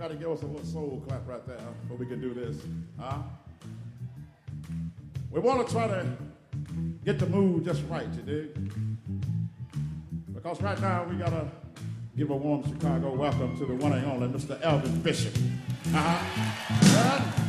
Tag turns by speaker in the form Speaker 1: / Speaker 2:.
Speaker 1: try to give us a little soul clap right there before we can do this. We want to try to get the mood just right, you dig? Because right now we got to give a warm Chicago welcome to the one and only Mr. Elvin Bishop.